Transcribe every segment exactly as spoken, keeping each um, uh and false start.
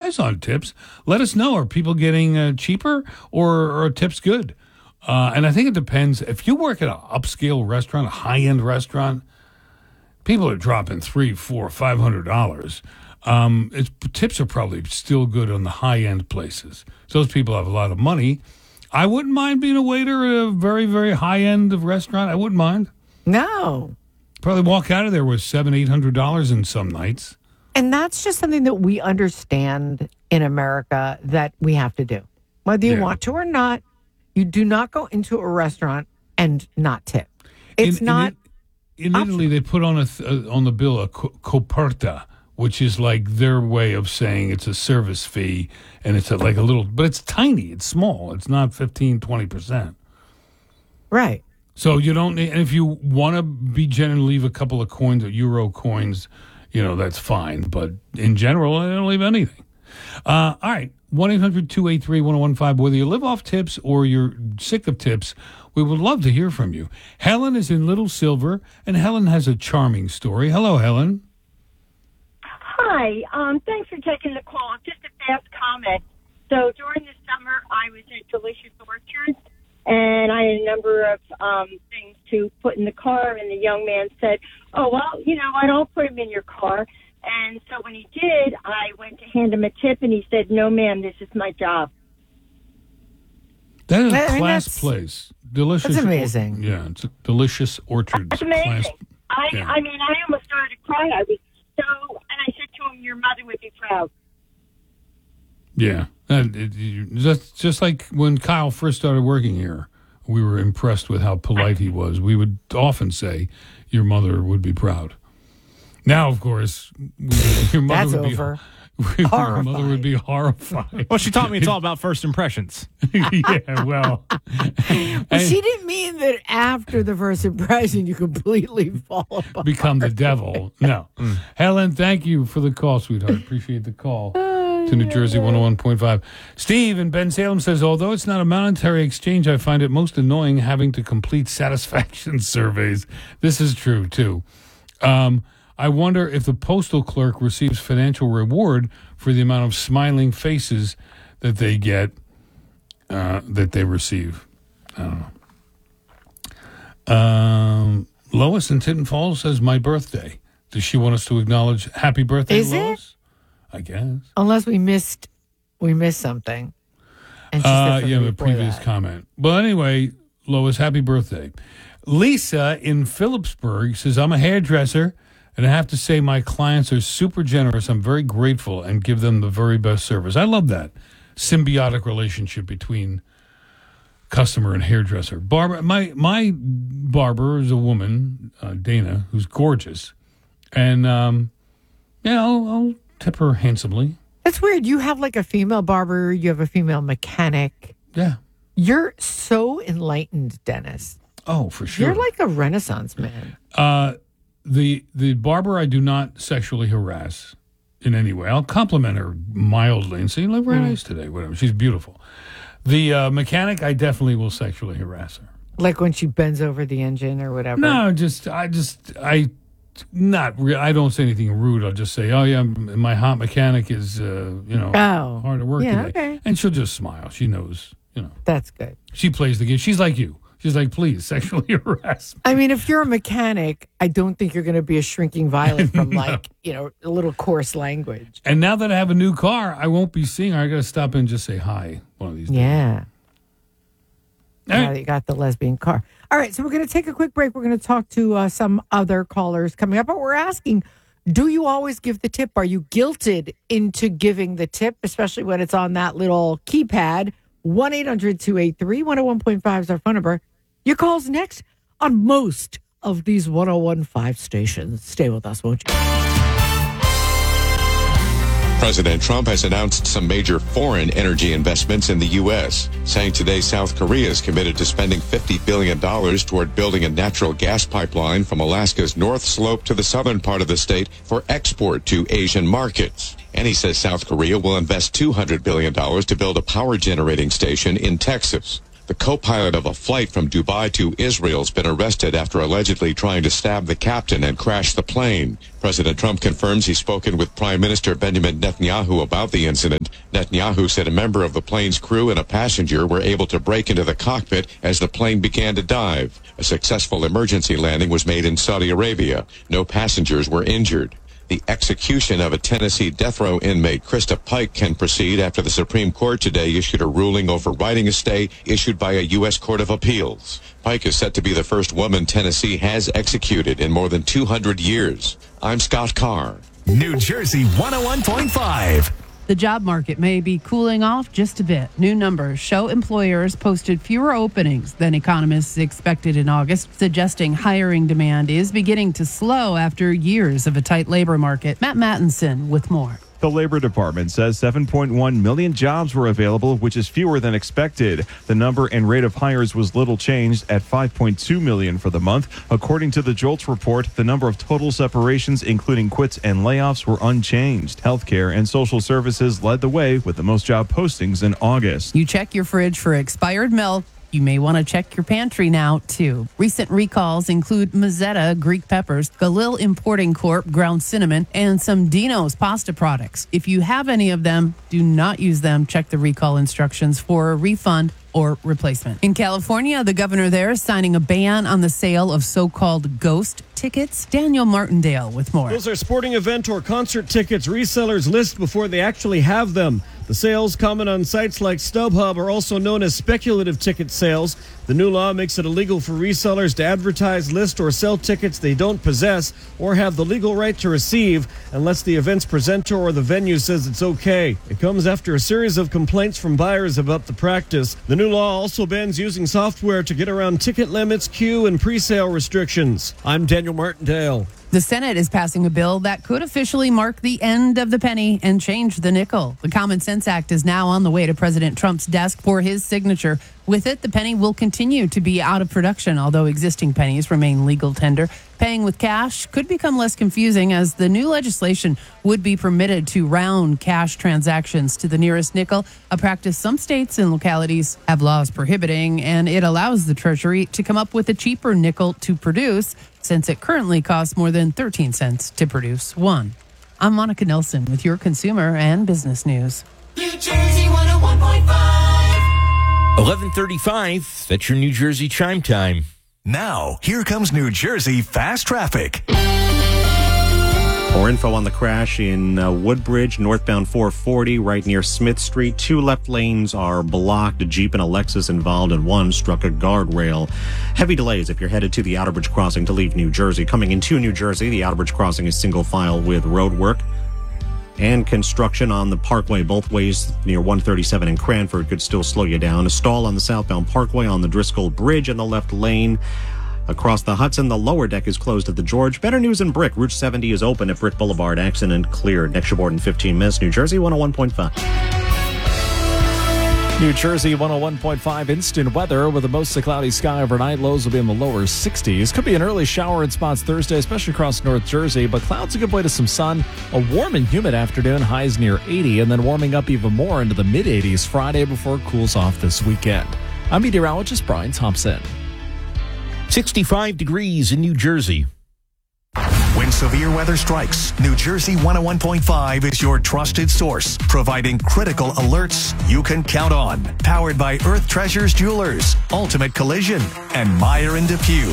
eyes on tips. Let us know. Are people getting uh, cheaper or, or are tips good? Uh, and I think it depends. If you work at an upscale restaurant, a high-end restaurant, people are dropping three, four, five hundred dollars. Um, it's, tips are probably still good on the high-end places. So those people have a lot of money. I wouldn't mind being a waiter at a very, very high-end restaurant. I wouldn't mind. No. Probably walk out of there with seven, eight hundred dollars in some nights. And that's just something that we understand in America that we have to do. Whether you Yeah. want to or not, you do not go into a restaurant and not tip. It's in, not. In, in Italy, they put on a th- uh, on the bill a co- coperta, which is like their way of saying it's a service fee, and it's a, like a little, but it's tiny, it's small, it's not fifteen, twenty percent. Right. So you don't need, and if you want to be generous, leave a couple of coins, or euro coins, you know, that's fine. But in general, I don't leave anything. Uh, all right, one eight hundred two eight three one oh one five. Whether you live off tips or you're sick of tips, we would love to hear from you. Helen is in Little Silver, and Helen has a charming story. Hello, Helen. Hi. Um, thanks for taking the call. Just a fast comment. So during the summer, I was at Delicious Orchards, and I had a number of um, things to put in the car, and the young man said, oh, well, you know, I don't put them in your car. And so when he did, I went to hand him a tip, and he said, no, ma'am, this is my job. That is I a mean, class that's- place. Delicious. That's amazing. Yeah, it's a Delicious Orchards. That's amazing. Class, I, yeah. I mean, I almost started to cry. I was so, and I said to him, your mother would be proud. Yeah, and it, you, just just like when Kyle first started working here, we were impressed with how polite he was. We would often say, "Your mother would be proud." Now, of course, we, your mother That's would over. be your mother would be horrified. Well, she taught me it's all about first impressions. Yeah, well, But she didn't mean that after the first impression you completely fall apart. become the devil. No, Helen, thank you for the call, sweetheart. Appreciate the call. To New Jersey one oh one point five. Steve in Ben Salem says, although it's not a monetary exchange, I find it most annoying having to complete satisfaction surveys. This is true, too. Um, I wonder if the postal clerk receives financial reward for the amount of smiling faces that they get, uh, that they receive. I don't know. Um, Lois in Tinton Falls says, my birthday. Does she want us to acknowledge happy birthday, Is it? Lois? I guess. Unless we missed, we missed something. And she Uh, said yeah, something the before previous that. comment. But anyway, Lois, happy birthday. Lisa in Phillipsburg says, I'm a hairdresser, and I have to say my clients are super generous. I'm very grateful and give them the very best service. I love that symbiotic relationship between customer and hairdresser. Barbara, my, my barber is a woman, uh, Dana, who's gorgeous. And, um, yeah, I'll, I'll tip her handsomely. It's weird. You have like a female barber, you have a female mechanic. Yeah. You're so enlightened, Dennis. Oh, for sure. You're like a Renaissance man. Uh, the the barber I do not sexually harass in any way. I'll compliment her mildly and say, you look very nice today, whatever. She's beautiful. The uh, mechanic, I definitely will sexually harass her. Like when she bends over the engine or whatever. No, just, I just, I, not, re- I don't say anything rude. I'll just say, oh, yeah, my hot mechanic is, uh, you know, Oh. hard to work Yeah, today. okay. And she'll just smile. She knows, you know. That's good. She plays the game. She's like you. She's like, please, sexually harass me. I mean, if you're a mechanic, I don't think you're going to be a shrinking violet from like, you know, a little coarse language. And now that I have a new car, I won't be seeing her. I got to stop in and just say hi one of these days. Yeah. All Now right. that you got the lesbian car. All right, so we're going to take a quick break. We're going to talk to uh, some other callers coming up. But we're asking, do you always give the tip? Are you guilted into giving the tip, especially when it's on that little keypad? one eight hundred two eight three one oh one point five is our phone number. Your call's next on most of these one oh one point five stations. Stay with us, won't you? President Trump has announced some major foreign energy investments in the U S, saying today South Korea is committed to spending fifty billion dollars toward building a natural gas pipeline from Alaska's North Slope to the southern part of the state for export to Asian markets. And he says South Korea will invest two hundred billion dollars to build a power generating station in Texas. The co-pilot of a flight from Dubai to Israel has been arrested after allegedly trying to stab the captain and crash the plane. President Trump confirms he's spoken with Prime Minister Benjamin Netanyahu about the incident. Netanyahu said a member of the plane's crew and a passenger were able to break into the cockpit as the plane began to dive. A successful emergency landing was made in Saudi Arabia. No passengers were injured. The execution of a Tennessee death row inmate, Krista Pike, can proceed after the Supreme Court today issued a ruling overriding a stay issued by a U S Court of Appeals. Pike is set to be the first woman Tennessee has executed in more than two hundred years. I'm Scott Carr. New Jersey one oh one point five. The job market may be cooling off just a bit. New numbers show employers posted fewer openings than economists expected in August, suggesting hiring demand is beginning to slow after years of a tight labor market. Matt Mattinson with more. The Labor Department says seven point one million jobs were available, which is fewer than expected. The number and rate of hires was little changed at five point two million for the month. According to the JOLTS report, the number of total separations, including quits and layoffs, were unchanged. Healthcare and social services led the way with the most job postings in August. You check your fridge for expired milk. You may want to check your pantry now, too. Recent recalls include Mazzetta Greek peppers, Galil Importing Corp ground cinnamon, and some Dino's pasta products. If you have any of them, do not use them. Check the recall instructions for a refund or replacement. In California, the governor there is signing a ban on the sale of so-called ghost tickets. Daniel Martindale with more. Those are sporting event or concert tickets resellers list before they actually have them. The sales common on sites like StubHub are also known as speculative ticket sales. The new law makes it illegal for resellers to advertise, list, or sell tickets they don't possess or have the legal right to receive unless the event's presenter or the venue says it's okay. It comes after a series of complaints from buyers about the practice. The new law also bans using software to get around ticket limits, queue, and pre-sale restrictions. I'm Daniel Martindale. The Senate is passing a bill that could officially mark the end of the penny and change the nickel. The Common Sense Act is now on the way to President Trump's desk for his signature. With it, the penny will continue to be out of production, although existing pennies remain legal tender. Paying with cash could become less confusing as the new legislation would be permitted to round cash transactions to the nearest nickel, a practice some states and localities have laws prohibiting, and it allows the Treasury to come up with a cheaper nickel to produce, since it currently costs more than thirteen cents to produce one. I'm Monica Nelson with your consumer and business news. New Jersey one oh one point five. eleven thirty-five, that's your New Jersey chime time. Now, here comes New Jersey Fast Traffic. More info on the crash in uh, Woodbridge, northbound four forty, right near Smith Street. Two left lanes are blocked. A Jeep and a Lexus involved, and one struck a guardrail. Heavy delays if you're headed to the Outerbridge Crossing to leave New Jersey. Coming into New Jersey, the Outerbridge Crossing is single file with road work and construction on the Parkway both ways near one thirty-seven in Cranford could still slow you down. A stall on the southbound Parkway on the Driscoll Bridge in the left lane. Across the Hudson, the lower deck is closed at the George. Better news in Brick. Route seventy is open at Brick Boulevard. Accident cleared. Next aboard in fifteen minutes. New Jersey one oh one point five. New Jersey one oh one point five instant weather with a mostly cloudy sky overnight. Lows will be in the lower sixties. Could be an early shower in spots Thursday, especially across North Jersey, but clouds a good way to some sun. A warm and humid afternoon, highs near eighty, and then warming up even more into the mid eighties Friday before it cools off this weekend. I'm meteorologist Brian Thompson. sixty-five degrees in New Jersey. When severe weather strikes, New Jersey one oh one point five is your trusted source, providing critical alerts you can count on. Powered by Earth Treasures Jewelers, Ultimate Collision, and Meyer and Depew.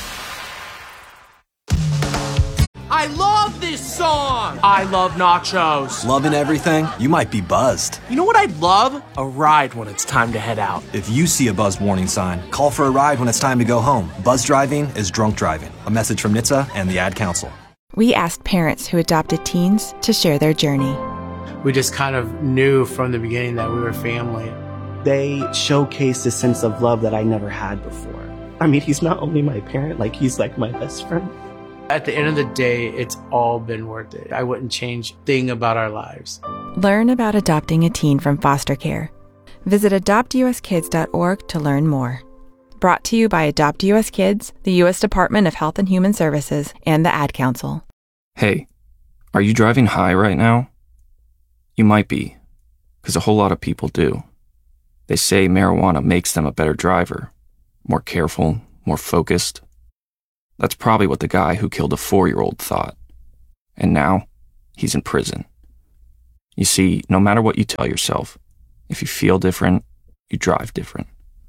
I love this song! I love nachos. Loving everything? You might be buzzed. You know what I'd love? A ride when it's time to head out. If you see a buzz warning sign, call for a ride when it's time to go home. Buzz driving is drunk driving. A message from N H T S A and the Ad Council. We asked parents who adopted teens to share their journey. We just kind of knew from the beginning that we were family. They showcased a sense of love that I never had before. I mean, he's not only my parent, like he's like my best friend. At the end of the day, it's all been worth it. I wouldn't change a thing about our lives. Learn about adopting a teen from foster care. Visit adopt u s kids dot org to learn more. Brought to you by Adopt U S Kids, the U S Department of Health and Human Services, and the Ad Council. Hey, are you driving high right now? You might be, because a whole lot of people do. They say marijuana makes them a better driver, more careful, more focused. That's probably what the guy who killed a four-year-old thought. And now, he's in prison. You see, no matter what you tell yourself, if you feel different, you drive different.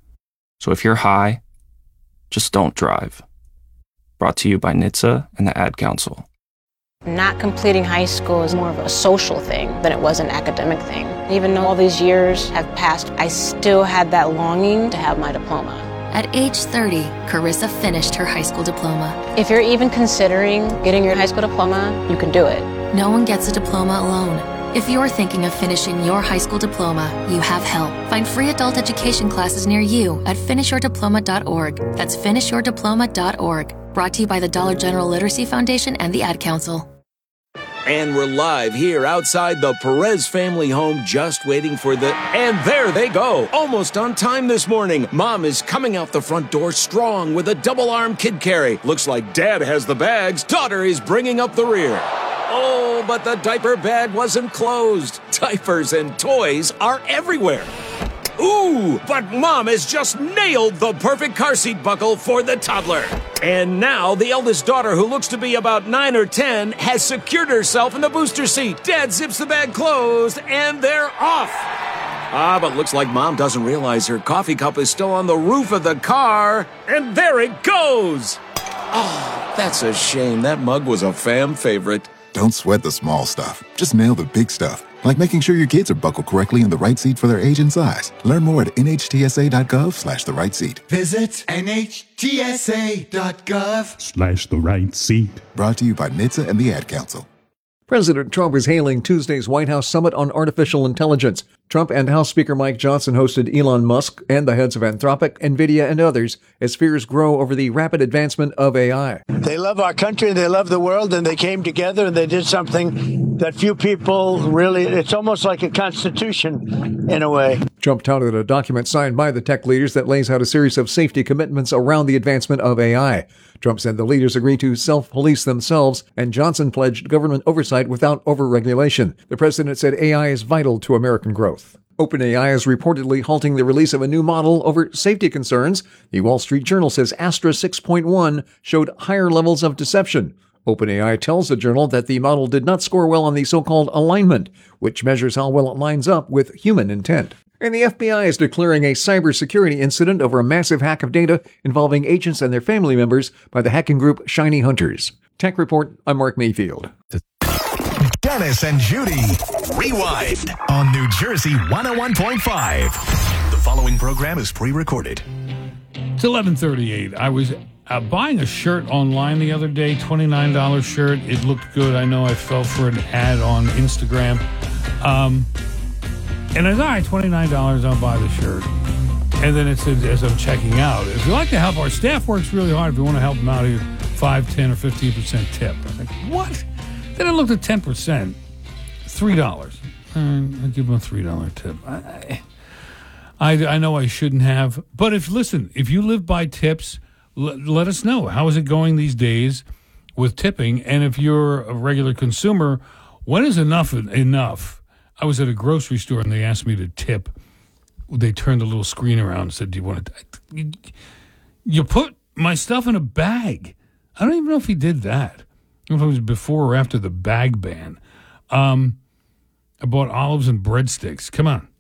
So if you're high, just don't drive. Brought to you by N H T S A and the Ad Council. Not completing high school is more of a social thing than it was an academic thing. Even though all these years have passed, I still had that longing to have my diploma. At age thirty, Carissa finished her high school diploma. If you're even considering getting your high school diploma, you can do it. No one gets a diploma alone. If you're thinking of finishing your high school diploma, you have help. Find free adult education classes near you at finish your diploma dot org. That's finish your diploma dot org. Brought to you by the Dollar General Literacy Foundation and the Ad Council. And we're live here outside the Perez family home, just waiting for the... And there they go, almost on time this morning. Mom is coming out the front door strong with a double-arm kid carry. Looks like Dad has the bags. Daughter is bringing up the rear. Oh, but the diaper bag wasn't closed. Diapers and toys are everywhere. Ooh, but Mom has just nailed the perfect car seat buckle for the toddler. And now the eldest daughter, who looks to be about nine or ten, has secured herself in the booster seat. Dad zips the bag closed, and they're off. Ah, but looks like Mom doesn't realize her coffee cup is still on the roof of the car. And there it goes. Oh, that's a shame. That mug was a fam favorite. Don't sweat the small stuff. Just nail the big stuff. Like making sure your kids are buckled correctly in the right seat for their age and size. Learn more at N H T S A dot gov slash the right seat. Visit N H T S A dot gov Slash the right seat. Brought to you by N H T S A and the Ad Council. President Trump is hailing Tuesday's White House Summit on Artificial Intelligence. Trump and House Speaker Mike Johnson hosted Elon Musk and the heads of Anthropic, NVIDIA, and others as fears grow over the rapid advancement of A I. They love our country and they love the world, and they came together and they did something that few people really, it's almost like a constitution in a way. Trump touted a document signed by the tech leaders that lays out a series of safety commitments around the advancement of A I. Trump said the leaders agreed to self-police themselves, and Johnson pledged government oversight without over-regulation. The president said A I is vital to American growth. OpenAI is reportedly halting the release of a new model over safety concerns. The Wall Street Journal says Astra six point one showed higher levels of deception. OpenAI tells the journal that the model did not score well on the so-called alignment, which measures how well it lines up with human intent. And the F B I is declaring a cybersecurity incident over a massive hack of data involving agents and their family members by the hacking group Shiny Hunters. Tech Report, I'm Mark Mayfield. Dennis and Judy, Rewind on New Jersey one oh one point five. The following program is pre-recorded. It's eleven thirty-eight. I was uh, buying a shirt online the other day, twenty-nine dollars shirt. It looked good. I know I fell for an ad on Instagram. Um, and I thought, all right, twenty-nine dollars, I'll buy the shirt. And then it said, as I'm checking out, if you like to help, our staff works really hard. If you want to help them out, here, five, ten, or fifteen percent tip. I was like, what? Then I looked at ten percent, three dollars. All right, I'll give them a three dollars tip. I, I, I know I shouldn't have. But if, listen, if you live by tips, l- let us know. How is it going these days with tipping? And if you're a regular consumer, when is enough enough? I was at a grocery store and they asked me to tip. They turned the little screen around and said, do you want to... You, you put my stuff in a bag. I don't even know if he did that. I don't know if it was before or after the bag ban. Um, I bought olives and breadsticks. Come on.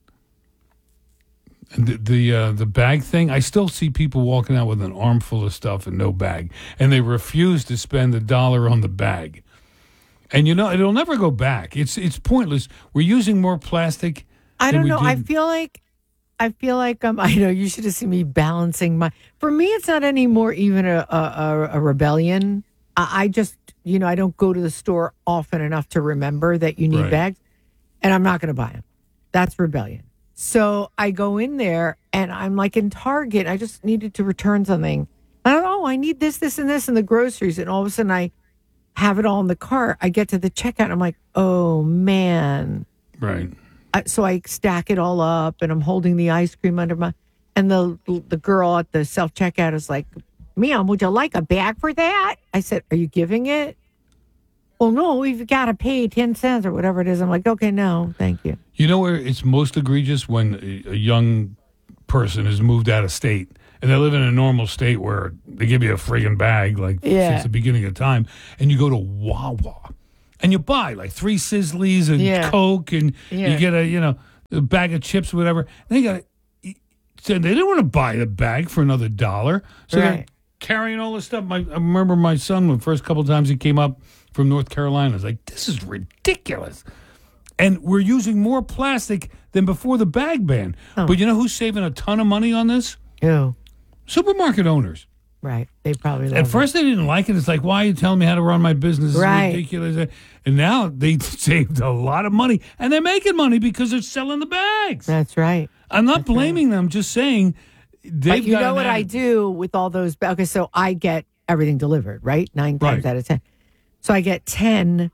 And the the, uh, the bag thing, I still see people walking out with an armful of stuff and no bag. And they refuse to spend a dollar on the bag. And, you know, it'll never go back. It's it's pointless. We're using more plastic. I don't than we know. did. I feel like, I feel like, um, I know you should have seen me balancing my, for me, it's not anymore even a, a, a rebellion. I, I just, you know, I don't go to the store often enough to remember that you need Right. bags, and I'm not going to buy them. That's rebellion. So I go in there and I'm like in Target. I just needed to return something. I don't know. I need this, this, and this in the groceries. And all of a sudden I have it all in the cart. I get to the checkout and I'm like, oh man. Right. I, so I stack it all up and I'm holding the ice cream under my, and the the girl at the self checkout is like, ma'am, would you like a bag for that? I said, are you giving it? Well, no, we've got to pay ten cents or whatever it is. I'm like, okay, no, thank you. You know where it's most egregious? When a, a young person has moved out of state and they live in a normal state where they give you a friggin' bag like Yeah. since the beginning of time, and you go to Wawa and you buy like three Sizzlies and Yeah. Coke and Yeah. you get a you know a bag of chips or whatever. They got so they didn't want to buy the bag for another dollar, so they're Right. carrying all this stuff. My, I remember my son the first couple of times he came up from North Carolina. I was like, this is ridiculous. And we're using more plastic than before the bag ban. Oh. But you know who's saving a ton of money on this? Who? Supermarket owners. Right. They probably love At first they didn't like it. It's like, why are you telling me how to run my business? It's Right. ridiculous. And now they saved a lot of money. And they're making money because they're selling the bags. That's right. I'm not blaming them, just saying they've But you got know an what I atti- do with all those? ba- Okay, so I get everything delivered, right? Nine times Right. out of ten. So I get ten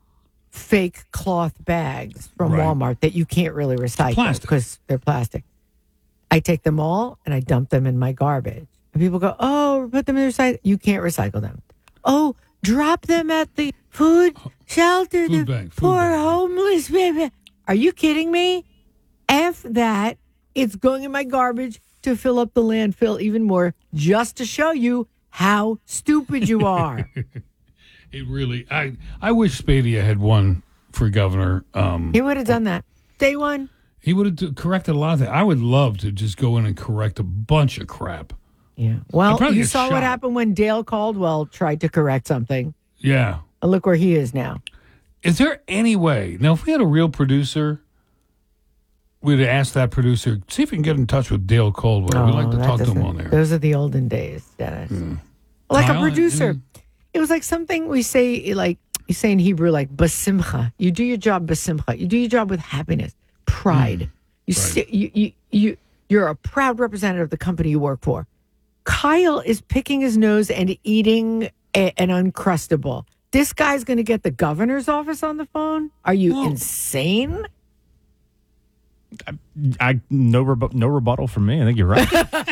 fake cloth bags from Right. Walmart that you can't really recycle plastic. because they're plastic. I take them all and I dump them in my garbage. And people go, "Oh, put them in the recycle." You can't recycle them. Oh, drop them at the food shelter. Food the bank, food poor bank. homeless people. Are you kidding me? F that. It's going in my garbage to fill up the landfill even more, just to show you how stupid you are. It really, I I wish Spadia had won for governor. Um, He would have done that. Day one. he would have d- corrected a lot of things. I would love to just go in and correct a bunch of crap. Yeah. I'd Well, probably you get saw shot. what happened when Dale Caldwell tried to correct something. Yeah. And look where he is now. Is there any way, now, if we had a real producer, we'd ask that producer, see if we can get in touch with Dale Caldwell. We'd like to Oh, that talk to him doesn't- on there. Those are the olden days, Dennis. Like Kyle, a producer. mm. It was like something we say, like you say in Hebrew, like basimcha. You do your job basimcha. You do your job with happiness, pride. You, si- you, you, you, you're a proud representative of the company you work for. Kyle is picking his nose and eating a, an Uncrustable. This guy's going to get the governor's office on the phone? Are you insane? I no rebu- no rebuttal from me. I think you're right.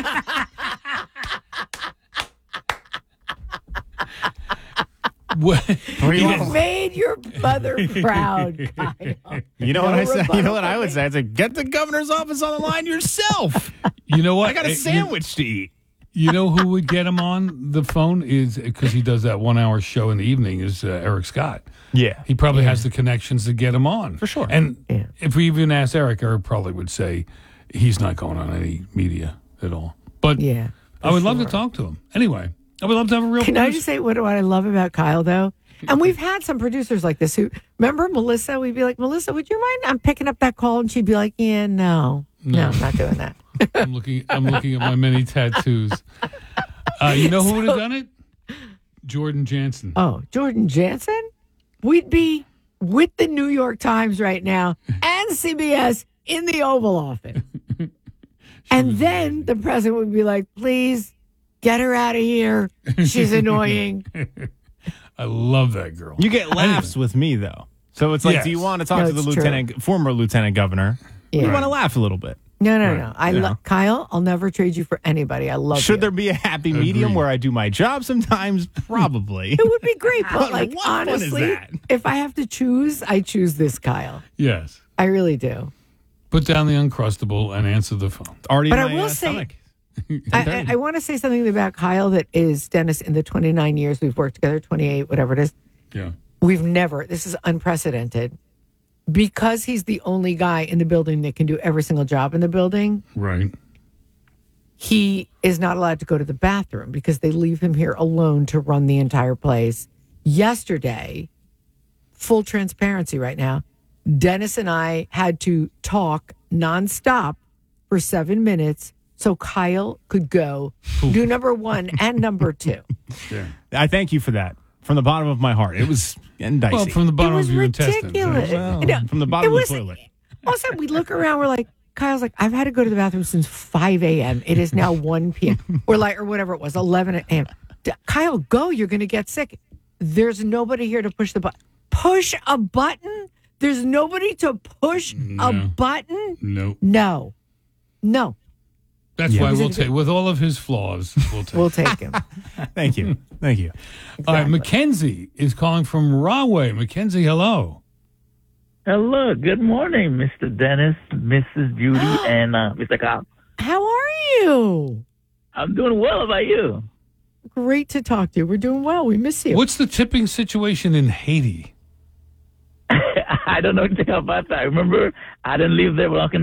What? You made your mother proud, Kyle. You know No what I said? You rebuttal know what I from would me. say? I'd say, get the governor's office on the line yourself. You know what? I got a Eh, you- sandwich to eat. You know who would get him on the phone is because he does that one hour show in the evening is uh, Eric Scott. Yeah. He probably has the connections to get him on. For sure. And if we even asked Eric, Eric probably would say he's not going on any media at all. But yeah, I would love to talk to him. Anyway, I would love to have a real Can I producer. just say what, what I love about Kyle, though? And we've had some producers like this who, remember Melissa? We'd be like, Melissa, would you mind? I'm picking up that call. And she'd be like, yeah, no, no, No. I'm not doing that. I'm looking I'm looking at my many tattoos. Uh, you know who would have done it? Jordan Jansen. Oh, Jordan Jansen? We'd be with the New York Times right now and C B S in the Oval Office. And then the president would be like, please get her out of here. She's annoying. I love that girl. You get laughs with me though. So it's like, Yes. do you want to talk No, to the it's true. lieutenant, former lieutenant governor? Yeah. You want to laugh a little bit. No, no, Right. no. I You lo- know. Kyle, I'll never trade you for anybody. I love Should you. there be a happy medium Agreed. where I do my job sometimes? Probably. It would be great, but But like what fun is honestly, that? if I have to choose, I choose this Kyle. Yes. I really do. Put down the Uncrustable and answer the phone. Already But in I my, will uh, say- stomach. I, I, I want to say something about Kyle that is, Dennis, in the twenty-nine years we've worked together, twenty-eight, whatever it is, Yeah. we've never, this is unprecedented, because he's the only guy in the building that can do every single job in the building. Right. He is not allowed to go to the bathroom because they leave him here alone to run the entire place. Yesterday, full transparency right now, Dennis and I had to talk nonstop for seven minutes so Kyle could go do number one and number two. Yeah. I thank you for that from the bottom of my heart. It was getting dicey. Well, from the bottom It was of your intestines. ridiculous. Well, I know. from the bottom It of was- the toilet. All of a sudden, we look around. We're like, Kyle's like, I've had to go to the bathroom since five a.m. It is now one p.m. or like, or whatever it was, eleven a.m. D- Kyle, go. You're going to get sick. There's nobody here to push the button. Push a button? There's nobody to push a No. button? No. No. No. That's Yeah. why we'll take, with all of his flaws, we'll take We'll take him. Thank you. Thank you. All right, Mackenzie is calling from Rahway. Mackenzie, hello. Hello, good morning, Mister Dennis, Missus Judy, and uh, Mister Kyle. How are you? I'm doing well. How about you? Great to talk to you. We're doing well. We miss you. What's the tipping situation in Haiti? I don't know anything about that. I remember I didn't live there, but I can